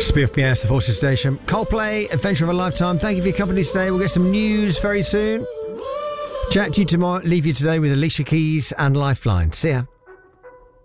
SPFBS, the Forces Station. Coldplay, Adventure of a Lifetime. Thank you for your company today. We'll get some news very soon. Chat to you tomorrow. Leave you today with Alicia Keys and Lifeline. See ya.